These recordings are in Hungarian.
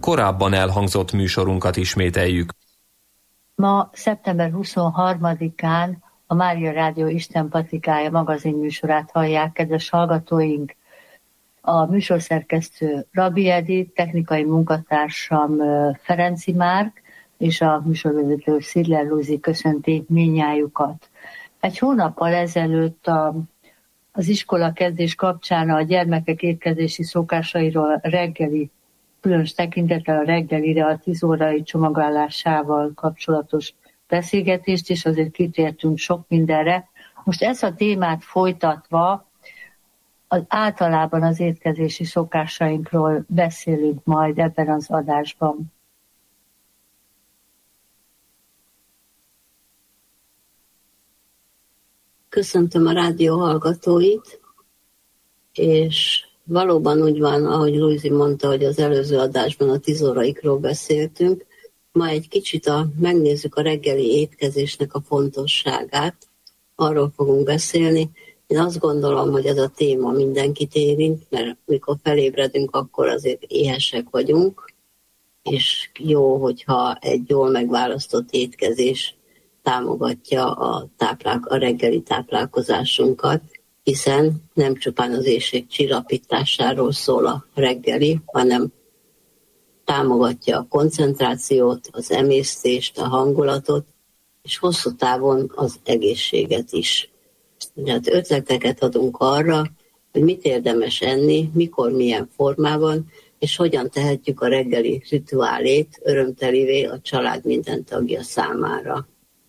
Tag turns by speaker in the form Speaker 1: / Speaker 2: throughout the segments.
Speaker 1: korábban elhangzott műsorunkat ismételjük.
Speaker 2: Ma szeptember 23-án a Mária Rádió Isten Patikája magazinműsorát hallják, kedves hallgatóink. A műsorszerkesztő Rabbi Edith, technikai munkatársam Ferenci Márk, és a műsorvezető Szidler Lúzi köszönti mindnyájukat. Egy hónappal ezelőtt az iskola kezdés kapcsán a gyermekek étkezési szokásairól reggeli, különös tekintettel a reggelire, a 10 órai csomagolásával kapcsolatos beszélgetést, és azért kitértünk sok mindenre. Most ezt a témát folytatva általában az étkezési szokásainkról beszélünk majd ebben az adásban.
Speaker 3: Köszöntöm a rádió hallgatóit, és valóban úgy van, ahogy Lúzi mondta, hogy az előző adásban a 10 óraikról beszéltünk. Ma egy kicsit megnézzük a reggeli étkezésnek a fontosságát, arról fogunk beszélni. Én azt gondolom, hogy ez a téma mindenkit érint, mert mikor felébredünk, akkor azért éhesek vagyunk, és jó, hogyha egy jól megválasztott étkezés támogatja a reggeli táplálkozásunkat, hiszen nem csupán az éhség csillapításáról szól a reggeli, hanem támogatja a koncentrációt, az emésztést, a hangulatot, és hosszú távon az egészséget is. Tehát ötleteket adunk arra, hogy mit érdemes enni, mikor, milyen formában, és hogyan tehetjük a reggeli rituálét örömtelivé a család minden tagja számára.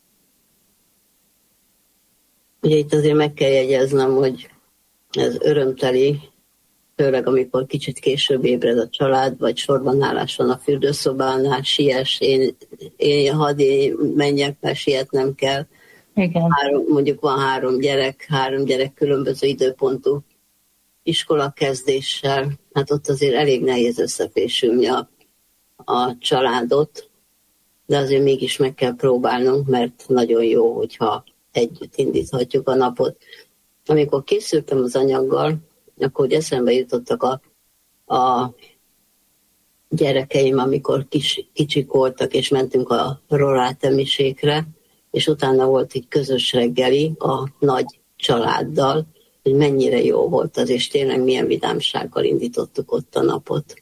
Speaker 3: Ugye itt azért meg kell jegyeznem, hogy ez örömteli, főleg amikor kicsit később ébred a család, vagy sorbanállás van a fürdőszobánál, siess, hadd én menjek, mert sietnem kell.
Speaker 2: Igen.
Speaker 3: Mondjuk van 3 gyerek különböző időpontú iskolakezdéssel, hát ott azért elég nehéz összefésülni a családot, de azért mégis meg kell próbálnunk, mert nagyon jó, hogyha együtt indíthatjuk a napot. Amikor készültem az anyaggal, akkor eszembe jutottak a gyerekeim, amikor kicsik voltak, és mentünk a rorátemiségre, és utána volt egy közös reggeli a nagy családdal, hogy mennyire jó volt az, és tényleg milyen vidámsággal indítottuk ott a napot.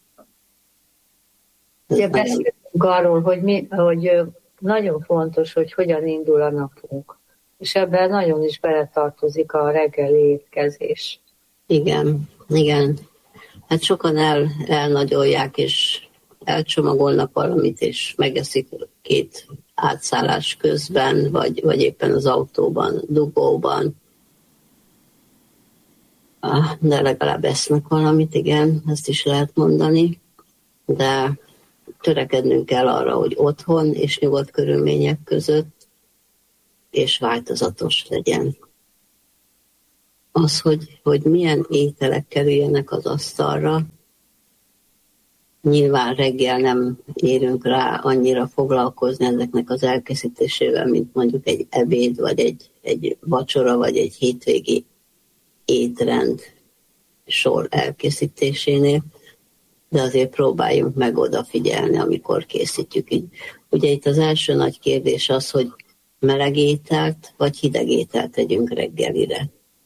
Speaker 2: Ugye beszéltünk arról, hogy nagyon fontos, hogy hogyan indul a napunk. És ebben nagyon is beletartozik a reggeli étkezés.
Speaker 3: Igen. Hát sokan elnagyolják, és elcsomagolnak valamit, és megeszik 2 átszállás közben, vagy éppen az autóban, dugóban. De legalább esznek valamit, igen, ezt is lehet mondani. De törekednünk kell arra, hogy otthon és nyugodt körülmények között és változatos legyen. Az, hogy milyen ételek kerüljenek az asztalra, nyilván reggel nem érünk rá annyira foglalkozni ezeknek az elkészítésével, mint mondjuk egy ebéd, vagy egy vacsora, vagy egy hétvégi étrend sor elkészítésénél, de azért próbáljunk meg odafigyelni, amikor készítjük. Így. Ugye itt az első nagy kérdés az, hogy meleg ételt vagy hideg ételt tegyünk reggelire.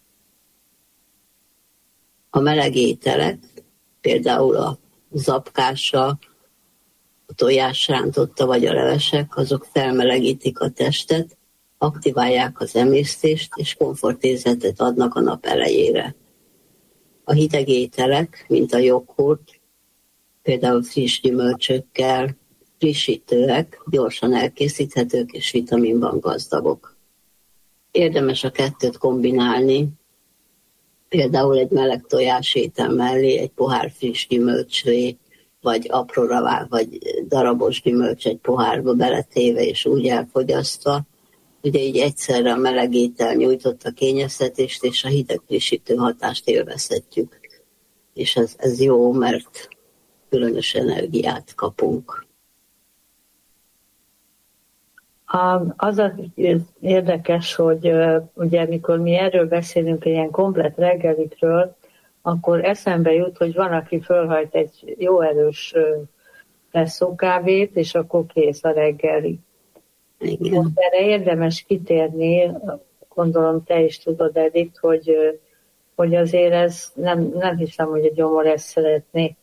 Speaker 3: A meleg ételek, például a zapkása, a tojásrántotta vagy a levesek, azok felmelegítik a testet, aktiválják az emésztést és komfortérzetet adnak a nap elejére. A hideg ételek, mint a joghurt, például friss gyümölcsökkel, frissítőek, gyorsan elkészíthetők és vitaminban gazdagok. Érdemes a 2-t kombinálni, például egy meleg tojásétel mellé egy pohár friss gyümölcslé, vagy apróra vág, vagy darabos gyümölcs egy pohárba beletéve és úgy elfogyasztva. Ugye így egyszerre a meleg étel nyújtott a kényeztetést és a hideg frissítő hatást élvezhetjük. És ez jó, mert különös energiát kapunk.
Speaker 2: Az érdekes, hogy ugye mikor mi erről beszélünk, ilyen komplet reggelikről, akkor eszembe jut, hogy van, aki fölhajt egy jó erős presszó kávét, és akkor kész a reggeli.
Speaker 3: Igen.
Speaker 2: Erre érdemes kitérni, gondolom te is tudod, Edith, hogy azért ez nem hiszem, hogy a gyomor ezt szeretné.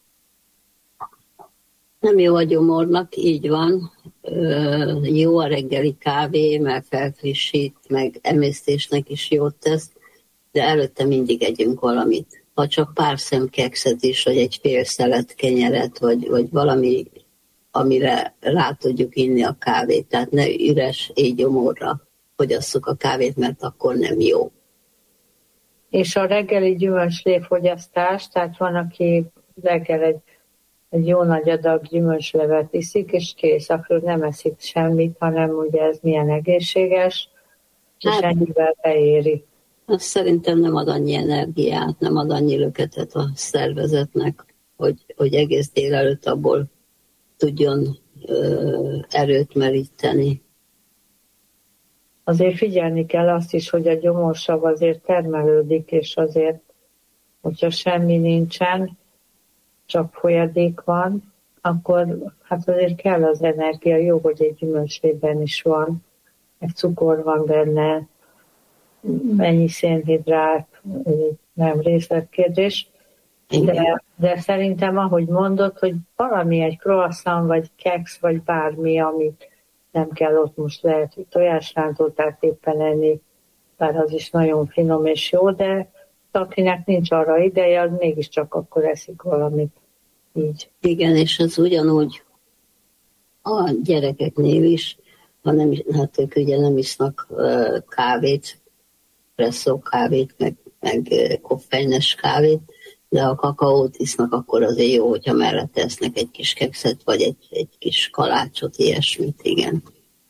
Speaker 3: Nem jó a gyomornak, így van. Jó a reggeli kávé, mert felfrissít, meg emésztésnek is jót tesz, de előtte mindig együnk valamit. Ha csak pár szem kekszet is, vagy egy fél szelet kenyeret, vagy valami, amire rá tudjuk inni a kávét. Tehát ne üres éjgyomorra fogyasszuk a kávét, mert akkor nem jó.
Speaker 2: És a reggeli gyümölcsléfogyasztás, tehát van, aki reggel egy jó nagy adag gyümölcslevet iszik, és kész, akkor nem eszik semmit, hanem ugye ez milyen egészséges, és ennyivel beéri.
Speaker 3: Azt szerintem nem ad annyi energiát, nem ad annyi löketet a szervezetnek, hogy egész délelőtt abból tudjon erőt meríteni.
Speaker 2: Azért figyelni kell azt is, hogy a gyomorsav azért termelődik, és azért, hogyha semmi nincsen, csak folyadék van, akkor hát azért kell az energia. Jó, hogy egy gyümölcslében is van, egy cukor van benne, mennyi szénhidrát, nem részletkérdés, de szerintem, ahogy mondod, hogy valami, egy croissant, vagy keksz, vagy bármi, amit nem kell ott most lehet, hogy tojásrántótát éppen enni, bár az is nagyon finom és jó, de akinek nincs arra ideje, az mégiscsak akkor eszik valamit így.
Speaker 3: Igen, és ez ugyanúgy a gyerekeknél is, hát ők ugye nem isznak kávét, presszó kávét, meg koffeines kávét, de ha kakaót isznak, akkor azért jó, hogyha mellette esznek egy kis kekszet, vagy egy kis kalácsot, ilyesmit, igen.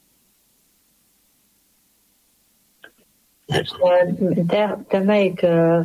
Speaker 2: Te melyik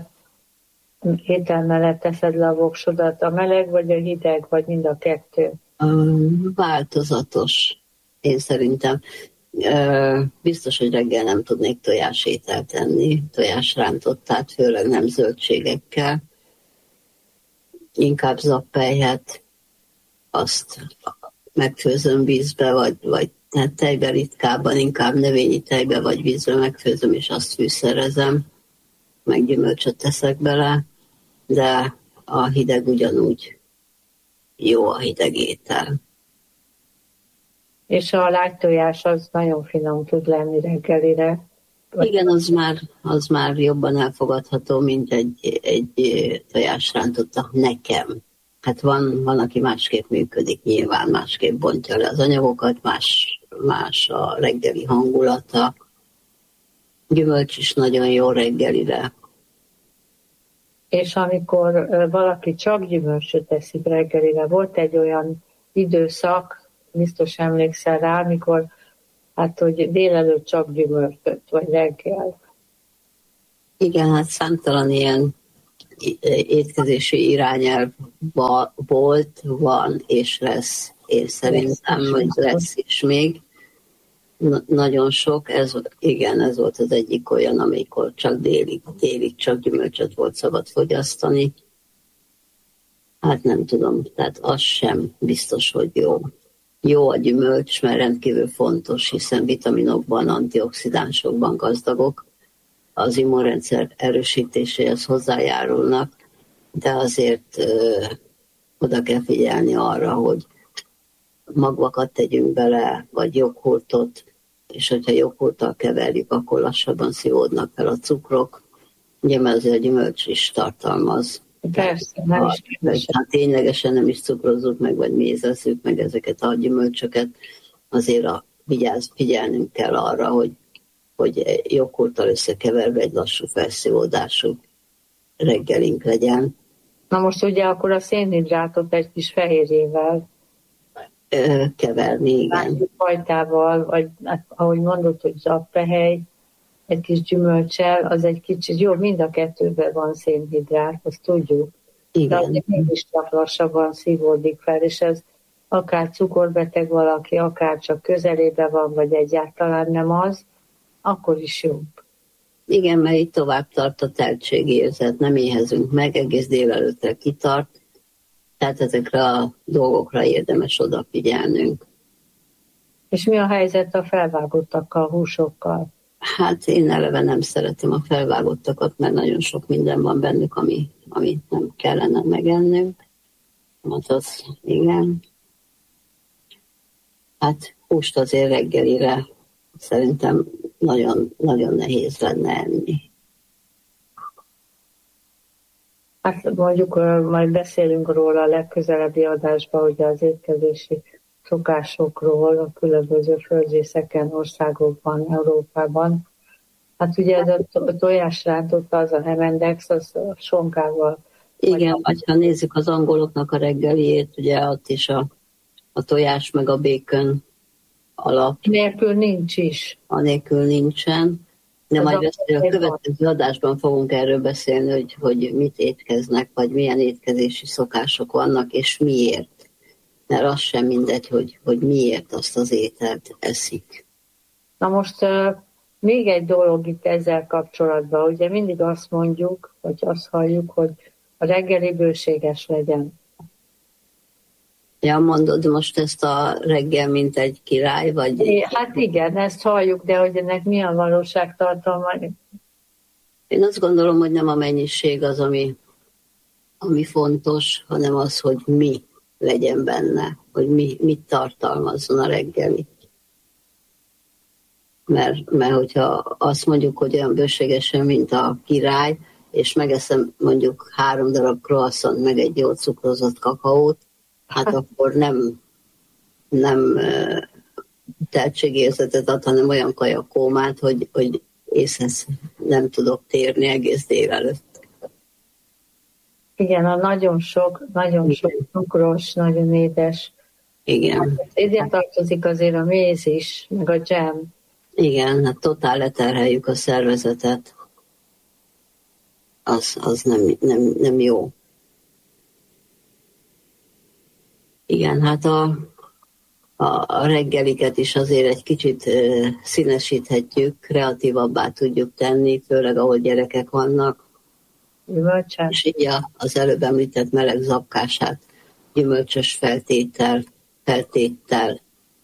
Speaker 2: étel mellett teszed le a voksodat? A meleg, vagy a hideg, vagy mind a kettő?
Speaker 3: Változatos, én szerintem. Biztos, hogy reggel nem tudnék tojásételt enni, tojásrántottát, főleg nem zöldségekkel. Inkább zappelyhet, azt megfőzöm vízbe, vagy hát tejbe ritkábban, inkább növényi tejbe vagy vízbe megfőzöm, és azt fűszerezem, meg gyümölcsöt teszek bele, de a hideg ugyanúgy jó, a hideg étel.
Speaker 2: És a lágytojás az nagyon finom tud lenni reggelire.
Speaker 3: Igen, az már jobban elfogadható, mint egy tojásrántotta nekem. Hát van, aki másképp működik, nyilván másképp bontja le az anyagokat, más a reggeli hangulata. Gyümölcs is nagyon jó reggelire.
Speaker 2: És amikor valaki csak gyümölcsöt eszik reggelire, volt egy olyan időszak, biztos emlékszel rá, amikor hát, hogy délelőtt csak gyümölcsöt, vagy reggel.
Speaker 3: Igen, hát számtalan ilyen étkezési irányelv volt, van és lesz. Én szerintem, hogy lesz is még. Nagyon sok, ez volt az egyik olyan, amikor csak délig csak gyümölcsöt volt szabad fogyasztani. Hát nem tudom, tehát az sem biztos, hogy jó. Jó a gyümölcs, mert rendkívül fontos, hiszen vitaminokban, antioxidánsokban gazdagok, az immunrendszer erősítéséhez hozzájárulnak, de azért oda kell figyelni arra, hogy magvakat tegyünk bele, vagy joghurtot, és hogyha joghurttal keverjük, akkor lassabban szívódnak fel a cukrok. Ugye, mert azért a gyümölcs is tartalmaz.
Speaker 2: Persze,
Speaker 3: hát ténylegesen nem is cukrozzuk meg, vagy mézezzük meg ezeket a gyümölcsöket. Azért figyelnünk kell arra, hogy joghurttal összekeverve egy lassú felszívódású reggelink legyen.
Speaker 2: Na most ugye akkor a szénhidrátot egy kis fehérjével
Speaker 3: keverni, igen.
Speaker 2: Fajtával, vagy hát, ahogy mondod, hogy zappehely, egy kis gyümölcsel, az egy kicsit jó, mind a kettőben van szénhidrát, azt tudjuk.
Speaker 3: Igen.
Speaker 2: De azért mégis csak lassabban szívódik fel, és ez akár cukorbeteg valaki, akár csak közelében van, vagy egyáltalán nem az, akkor is jobb.
Speaker 3: Igen, mert így tovább tart a teltségérzet, nem éhezünk meg, egész délelőttre kitart. Tehát ezekre a dolgokra érdemes odafigyelnünk.
Speaker 2: És mi a helyzet a felvágottakkal, húsokkal?
Speaker 3: Hát én eleve nem szeretem a felvágottakat, mert nagyon sok minden van bennük, amit nem kellene megennünk. Hát az, igen. Hát húst azért reggelire szerintem nagyon, nagyon nehéz lenne enni.
Speaker 2: Hát mondjuk majd beszélünk róla a legközelebbi adásban, ugye az étkezési szokásokról a különböző földrészeken, országokban, Európában. Hát ugye ez a tojásrántott, az a Hemendex, az a sonkával.
Speaker 3: Igen, vagy ha nézzük az angoloknak a reggeliét, ugye ott is a tojás meg a bacon alap.
Speaker 2: Nélkül nincs is.
Speaker 3: Anélkül nincsen. De majd a következő adásban fogunk erről beszélni, hogy mit étkeznek, vagy milyen étkezési szokások vannak, és miért. Mert az sem mindegy, hogy miért azt az ételt eszik.
Speaker 2: Na most még egy dolog itt ezzel kapcsolatban, ugye mindig azt mondjuk, vagy azt halljuk, hogy a reggeli bőséges legyen.
Speaker 3: Ja, mondod most ezt a reggel, mint egy király, vagy...
Speaker 2: Hát igen, ezt halljuk, de hogy ennek mi a valóságtartalma?
Speaker 3: Én azt gondolom, hogy nem a mennyiség az, ami fontos, hanem az, hogy mi legyen benne, hogy mit tartalmazzon a reggeli. Mert hogyha azt mondjuk, hogy olyan bőségesen, mint a király, és megeszem mondjuk 3 darab croissant, meg egy jól cukrozott kakaót, hát akkor nem tehetségérzetet ad, hanem olyan kajakómát, hogy észhez nem tudok térni egész délelőtt.
Speaker 2: Igen, a nagyon sok cukros, nagyon édes.
Speaker 3: Igen.
Speaker 2: Hát, ide tartozik azért a méz is, meg a dzsem.
Speaker 3: Igen, hát totál leterheljük a szervezetet. Az nem jó. Igen, hát a reggeliket is azért egy kicsit színesíthetjük, kreatívabbá tudjuk tenni, főleg ahol gyerekek vannak.
Speaker 2: Gyümölcsel.
Speaker 3: És így az előbb említett meleg zapkását gyümölcsös feltéttel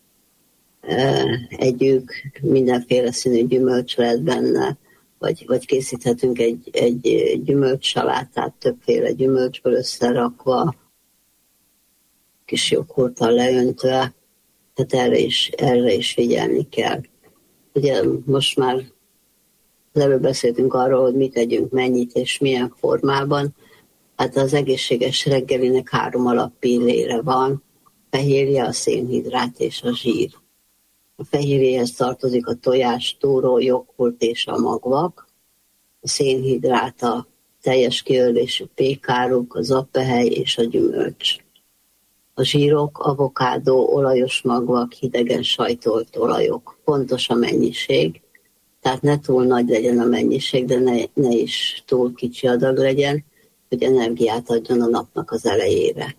Speaker 3: együk, mindenféle színű gyümölcs lehet benne, vagy készíthetünk egy gyümölcssalátát, többféle gyümölcsből összerakva, kis joghurttal leöntve, tehát erre is figyelni kell. Ugye most már az előbb beszéltünk arról, hogy mit tegyünk, mennyit és milyen formában. Hát az egészséges reggelinek 3 alappillére van, fehérje, a szénhidrát és a zsír. A fehérjéhez tartozik a tojás, túró, joghurt és a magvak. A szénhidrát a teljes kiörlésű pékáruk, az apehely és a gyümölcs. A zsírok, avokádó, olajos magvak, hidegen sajtolt olajok. Fontos a mennyiség, tehát ne túl nagy legyen a mennyiség, de ne is túl kicsi adag legyen, hogy energiát adjon a napnak az elejére.